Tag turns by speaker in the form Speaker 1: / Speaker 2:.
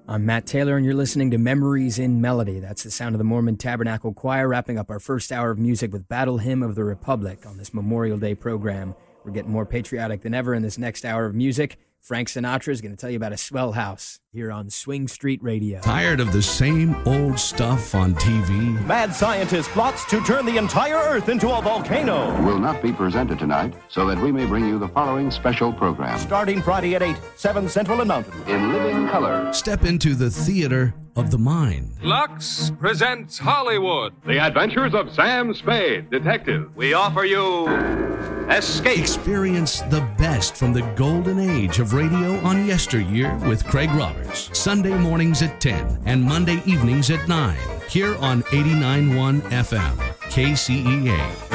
Speaker 1: I'm Matt Taylor, and you're listening to Memories in Melody. That's the sound of the Mormon Tabernacle Choir, wrapping up our first hour of music with Battle Hymn of the Republic on this Memorial Day program. We're getting more patriotic than ever in this next hour of music. Frank Sinatra is going to tell you about a swell house here on Swing Street Radio.
Speaker 2: Tired of the same old stuff on TV?
Speaker 3: Mad scientist plots to turn the entire Earth into a volcano.
Speaker 4: Will not be presented tonight, so that we may bring you the following special program.
Speaker 3: Starting Friday at 8, 7 Central and Mountain.
Speaker 4: In living color.
Speaker 2: Step into the theater of the mind.
Speaker 5: Lux presents Hollywood.
Speaker 6: The Adventures of Sam Spade, Detective.
Speaker 3: We offer you Escape.
Speaker 2: Experience the best from the golden age of radio on yesteryear with Craig Roberts. Sunday mornings at 10 and Monday evenings at 9. Here on 89.1 FM, KCEA.